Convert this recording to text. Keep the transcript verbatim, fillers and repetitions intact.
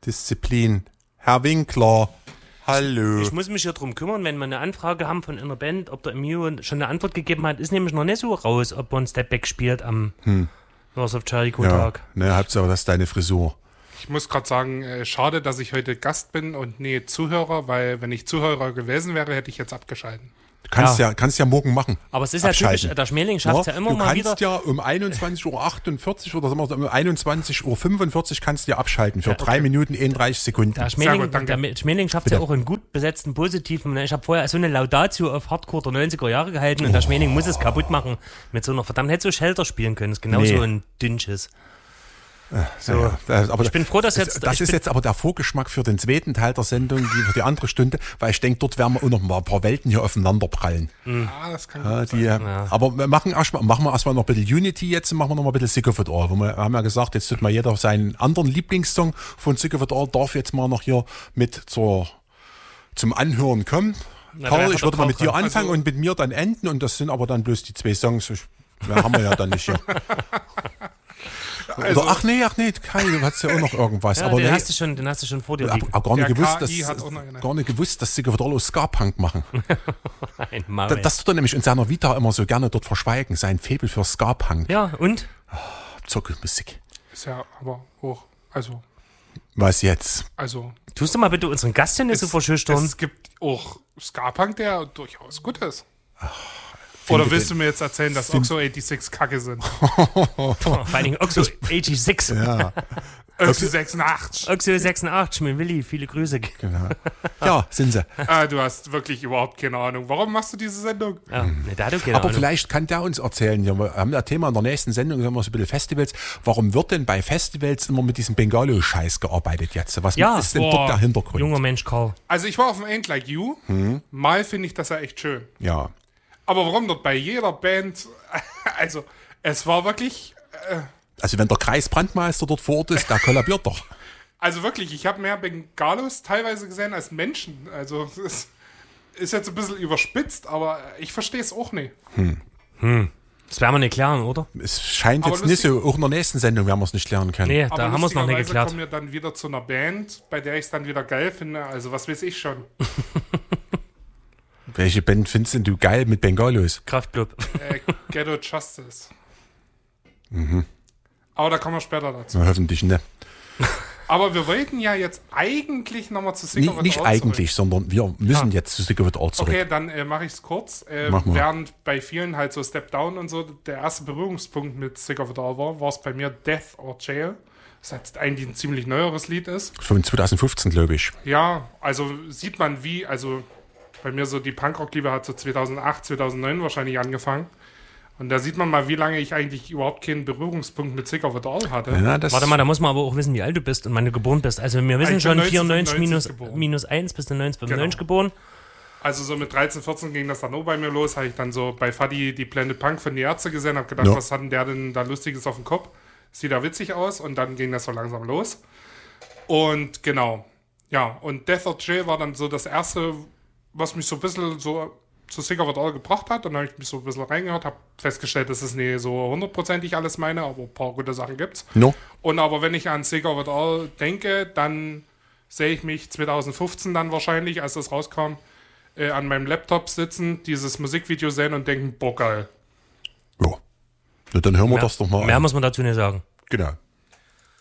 Disziplin. Herr Winkler, hallo. Ich muss mich hier drum kümmern, wenn wir eine Anfrage haben von einer Band, ob der Emilio schon eine Antwort gegeben hat, ist nämlich noch nicht so raus, ob man Stepback spielt am hm. North of Jericho-Tag. Ja, ne, Hauptsache, das ist deine Frisur. Ich muss gerade sagen, äh, schade, dass ich heute Gast bin und nie Zuhörer, weil wenn ich Zuhörer gewesen wäre, hätte ich jetzt abgeschalten. Du kannst ja, ja kannst ja morgen machen. Aber es ist ja typisch, der Schmähling schafft es ja, ja immer du mal wieder. Du kannst ja um einundzwanzig Uhr achtundvierzig oder sagen wir um einundzwanzig Uhr fünfundvierzig kannst du ja abschalten für ja, okay. drei Minuten einunddreißig Sekunden. Der Schmähling, gut, der Schmähling schafft es ja auch in gut besetzten Positiven. Ich habe vorher so eine Laudatio auf Hardcore der neunziger Jahre gehalten und oh. der Schmähling muss es kaputt machen mit so einer verdammt, hätte so Shelter spielen können. Das ist genauso nee. ein Dünnsches. So. Ja, aber ich bin froh, dass jetzt... Das ist jetzt aber der Vorgeschmack für den zweiten Teil der Sendung, die für die andere Stunde, weil ich denke, dort werden wir auch noch mal ein paar Welten hier aufeinander prallen. Mhm. Ja, das kann ja, die, ja. Aber wir machen, erst mal, machen wir erstmal noch ein bisschen Unity jetzt, machen wir noch mal ein bisschen Sick of It All. Wo wir haben ja gesagt, jetzt tut mal jeder seinen anderen Lieblingssong von Sick of It All, darf jetzt mal noch hier mit zur, zum Anhören kommen. Na, Karl, ich würde mal mit dir anfangen also, und mit mir dann enden und das sind aber dann bloß die zwei Songs. Ich, mehr haben wir ja dann nicht hier. Also, oder, ach nee, ach nee, Kai, du hast ja auch noch irgendwas. Ja, aber den, nee, hast du schon, den hast du schon vor dir liegen. Aber gar nicht gewusst, dass, gar nicht gewusst, dass Sick of It All Ska-Punk machen. Nein, Mann, das, das tut er nämlich in seiner Vita immer so gerne dort verschweigen, sein Faible für Ska-Punk. Ja, und? Oh, Zockelmusik. Ist ja aber auch, also... Was jetzt? Also... Tust du mal bitte unseren Gast hier nicht so verschüchtern? Es gibt auch Ska-Punk, der durchaus gut ist. Ach. Oder willst du mir jetzt erzählen, dass Oxo sechsundachtzig Kacke sind? Vor allen Dingen Oxo sechsundachtzig. Ja. Oxo sechsundachtzig. Oxo sechsundachtzig, mein Willi, viele Grüße. Genau. Ja, sind sie. Ah, du hast wirklich überhaupt keine Ahnung. Warum machst du diese Sendung? Ja, nee, da hat keine Aber Ahnung. Vielleicht kann der uns erzählen, wir haben das Thema in der nächsten Sendung, haben wir so ein bisschen Festivals. Warum wird denn bei Festivals immer mit diesem Bengalo-Scheiß gearbeitet jetzt? Was ja, ist denn boah, dort der Hintergrund? Junger Mensch, Karl. Also ich war auf dem Ain't Like You. Hm. Mal finde ich das ja echt schön. Ja. Aber warum dort bei jeder Band, also es war wirklich... Äh, also wenn der Kreisbrandmeister dort vor Ort ist, der kollabiert doch. Also wirklich, ich habe mehr Bengalos teilweise gesehen als Menschen. Also es ist, ist jetzt ein bisschen überspitzt, aber ich verstehe es auch nicht. Hm. Hm. Das werden wir nicht klären, oder? Es scheint aber jetzt nicht so, auch in der nächsten Sendung werden wir es nicht klären können. Nee, da haben wir es noch nicht geklärt. Kommen wir dann wieder zu einer Band, bei der ich es dann wieder geil finde. Also was weiß ich schon. Welche Band findest du geil mit Bengalos? Kraftclub. Äh, Ghetto Justice. Mhm. Aber da kommen wir später dazu. Na, hoffentlich nicht. Aber wir wollten ja jetzt eigentlich nochmal zu Sick of It All Nicht eigentlich, zurück. sondern wir müssen ah. jetzt zu Sick of It All zurück. Okay, dann äh, mache ich es kurz. Äh, während bei vielen halt so Step Down und so der erste Berührungspunkt mit Sick of It All war, war es bei mir Death or Jail. Das jetzt eigentlich ein ziemlich neueres Lied ist. Von zwanzig fünfzehn, glaube ich. Ja, also sieht man wie, also bei mir so die Punkrock-Liebe hat so zweitausendacht, zweitausendneun wahrscheinlich angefangen. Und da sieht man mal, wie lange ich eigentlich überhaupt keinen Berührungspunkt mit Sick of It All hatte. Ja, Warte mal, da muss man aber auch wissen, wie alt du bist und wann du geboren bist. Also wir wissen schon vierundneunzig minus, minus eins, bist du neunzehnhundertfünfundneunzig genau. geboren. Also so mit dreizehn, vierzehn ging das dann auch bei mir los. Habe ich dann so bei Fadi die Planet Punk von die Ärzte gesehen, habe gedacht, ja. was hat denn der denn da Lustiges auf dem Kopf? Sieht da witzig aus und dann ging das so langsam los. Und genau, ja, und Death or Jail war dann so das erste, was mich so ein bisschen so zu Sick of It All gebracht hat. Dann habe ich mich so ein bisschen reingehört, habe festgestellt, dass es nicht so hundertprozentig alles meine, aber ein paar gute Sachen gibt's. No. Und aber wenn ich an Sick of It All denke, dann sehe ich mich zweitausendfünfzehn dann wahrscheinlich, als das rauskam, äh, an meinem Laptop sitzen, dieses Musikvideo sehen und denken, boah, geil. Ja. Na, dann hören wir mehr, das doch mal Mehr an. muss man dazu nicht sagen. Genau.